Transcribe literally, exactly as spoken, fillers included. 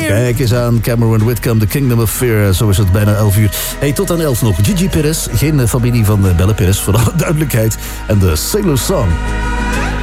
Kijk eens aan, Cameron Whitcomb, The Kingdom of Fear. Zo is het bijna elf uur. Hey, tot aan elf nog. Gigi Perez, geen familie van Belle Perez, voor alle duidelijkheid. En de Sailor Song.